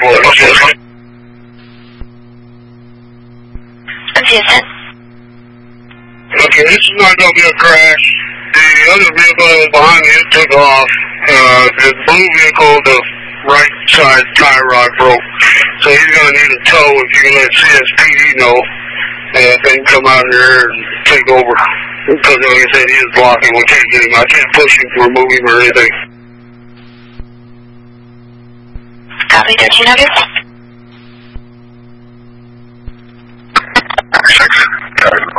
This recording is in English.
Jason. Okay, this is not going to be a crash. The other vehicle that was behind me took off. The blue vehicle, the right side tie rod broke. So he's going to need a tow if you can let CSPD know. They can come out here and take over. Because like I said, he is blocking. We can't get him. I can't push him to remove him or anything. Copy 1300.